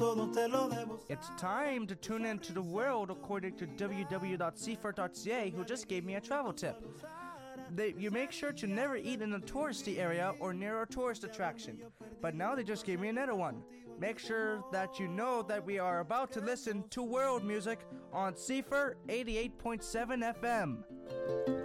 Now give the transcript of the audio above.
It's time to tune into the world according to www.seafort.ca, who just gave me a travel tip. You make sure to never eat in a touristy area or near a tourist attraction. But now they just gave me another one. Make sure that you know that we are about to listen to world music on Seafort 88.7 FM.